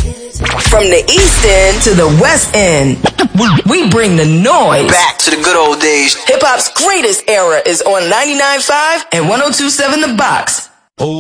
From the East End to the West End, we bring the noise. Back to the good old days. Hip-hop's greatest era is on 99.5 and 102.7 The Box.